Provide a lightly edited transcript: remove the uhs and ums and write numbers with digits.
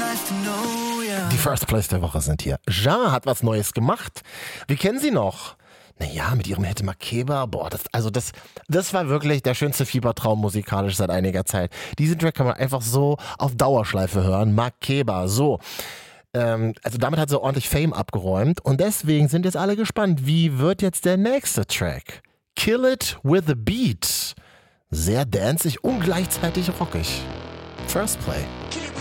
Die First Place der Woche sind hier. Ja hat was Neues gemacht. Wir kennen sie noch. Naja, mit ihrem Hit Makeba, das war wirklich der schönste Fiebertraum musikalisch seit einiger Zeit. Diesen Track kann man einfach so auf Dauerschleife hören. Makeba, so. Also damit hat sie ordentlich Fame abgeräumt und deswegen sind jetzt alle gespannt, wie wird jetzt der nächste Track? Kill It With A Beat. Sehr danzig und gleichzeitig rockig. First Play. Kill it